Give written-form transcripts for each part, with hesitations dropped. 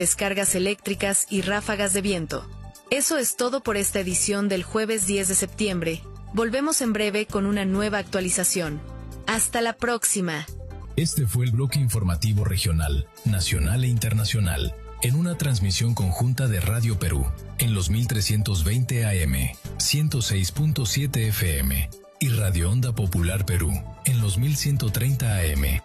descargas eléctricas y ráfagas de viento. Eso es todo por esta edición del jueves 10 de septiembre. Volvemos en breve con una nueva actualización. Hasta la próxima. Este fue el bloque informativo regional, nacional e internacional, en una transmisión conjunta de Radio Perú, en los 1320 AM, 106.7 FM, y Radio Onda Popular Perú, en los 1130 AM.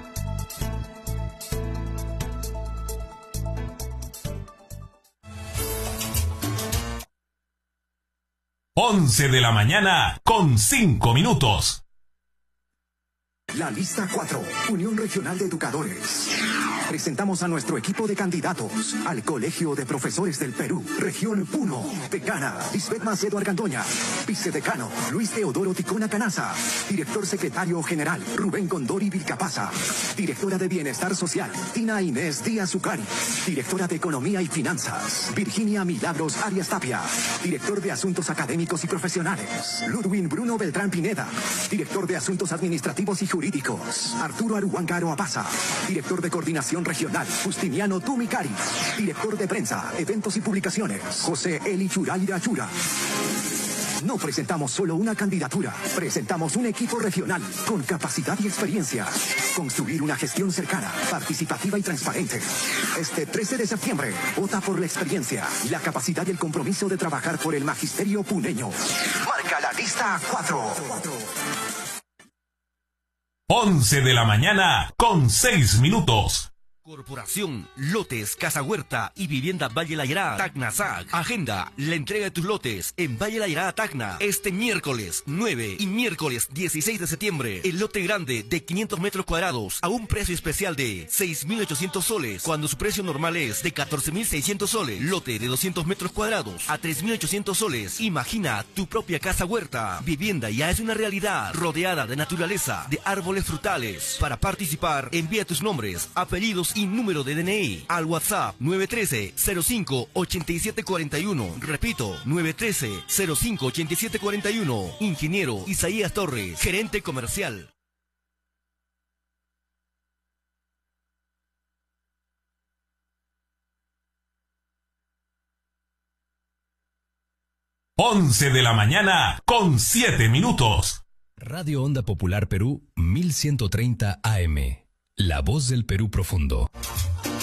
Once de la mañana con 5 minutos. La lista 4, Unión Regional de Educadores. Presentamos a nuestro equipo de candidatos al Colegio de Profesores del Perú, Región 1. Decana, Lisbeth Macedo Argandoña. Vicedecano, Luis Teodoro Ticona Canaza. Director Secretario General, Rubén Condori Vilcapasa. Directora de Bienestar Social, Tina Inés Díaz Ucari. Directora de Economía y Finanzas, Virginia Milagros Arias Tapia. Director de Asuntos Académicos y Profesionales, Ludwin Bruno Beltrán Pineda. Director de Asuntos Administrativos y Jurídicos, Arturo Aruanca Aroapasa. Director de Coordinación Regional, Justiniano Tumicari. Director de Prensa, Eventos y Publicaciones, José Eli Churaira Chura. No presentamos solo una candidatura, presentamos un equipo regional con capacidad y experiencia. Construir una gestión cercana, participativa y transparente. Este 13 de septiembre, vota por la experiencia, la capacidad y el compromiso de trabajar por el magisterio puneño. Marca la lista 4. 11 de la mañana con 6 minutos. Corporación Lotes, Casa Huerta y Vivienda Valle Layará, Tacna SAC. Agenda la entrega de tus lotes en Valle Layará, Tacna, este miércoles 9 y miércoles 16 de septiembre. El lote grande de 500 metros cuadrados a un precio especial de 6.800 soles, cuando su precio normal es de 14.600 soles. Lote de 200 metros cuadrados a 3.800 soles. Imagina tu propia casa huerta. Vivienda ya es una realidad, rodeada de naturaleza, de árboles frutales. Para participar, envía tus nombres, apellidos y número de DNI al WhatsApp 913-05-8741. Repito, 913-05-8741. Ingeniero Isaías Torres, gerente comercial. Once de la mañana con 7 minutos. Radio Onda Popular Perú, 1130 AM. La voz del Perú profundo.